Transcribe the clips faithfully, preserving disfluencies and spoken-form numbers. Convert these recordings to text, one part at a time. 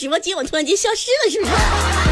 直播间我突然间消失了，是不是？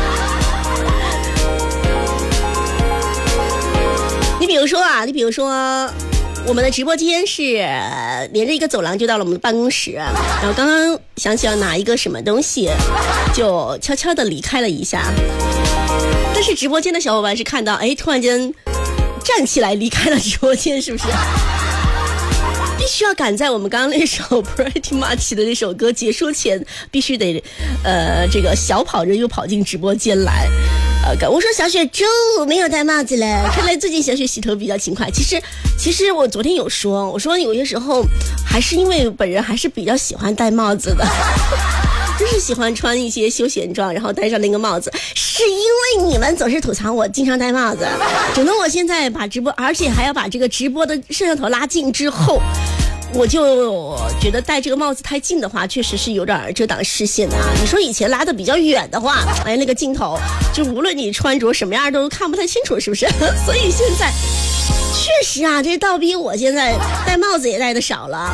你比如说啊，你比如说我们的直播间是连着一个走廊就到了我们的办公室，然后刚刚想起要拿一个什么东西，就悄悄的离开了一下。但是直播间的小伙伴是看到，哎，突然间站起来离开了直播间，是不是？必须要赶在我们刚刚那首 Pretty Much 的那首歌结束前，必须得呃这个小跑着又跑进直播间来。呃，我说小雪猪没有戴帽子嘞，看来最近小雪洗头比较勤快。其实，其实我昨天有说，我说有些时候还是因为本人还是比较喜欢戴帽子的，就是喜欢穿一些休闲装，然后戴上那个帽子。是因为你们总是吐槽我经常戴帽子，整得我现在把直播，而且还要把这个直播的摄像头拉近之后。我就觉得戴这个帽子太近的话，确实是有点遮挡视线的啊。你说以前拉的比较远的话，哎，那个镜头就无论你穿着什么样都看不太清楚，是不是？所以现在确实啊，这倒逼我现在戴帽子也戴的少了。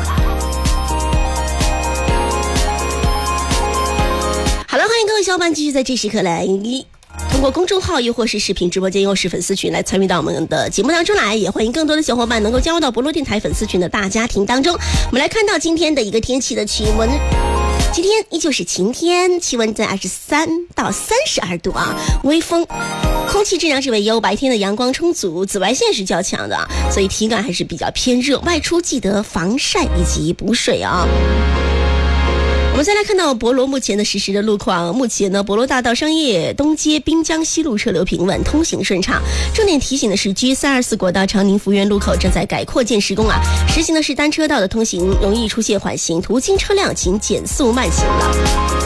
好了，欢迎各位小伙伴继续在这时刻来通过公众号又或是视频直播间又是粉丝群来参与到我们的节目当中来，也欢迎更多的小伙伴能够加入到博罗电台粉丝群的大家庭当中。我们来看到今天的一个天气的气温，今天依旧是晴天，气温在二十三到三十二度啊，微风，空气质量是为优，白天的阳光充足，紫外线是较强的，所以体感还是比较偏热，外出记得防晒以及补水啊。我们再来看到博罗目前的实时的路况，目前呢，博罗大道商业东街滨江西路车流平稳，通行顺畅。重点提醒的是 G 三二四国道长宁福园路口正在改扩建施工啊，实行的是单车道的通行，容易出现缓行，途经车辆请减速慢行了。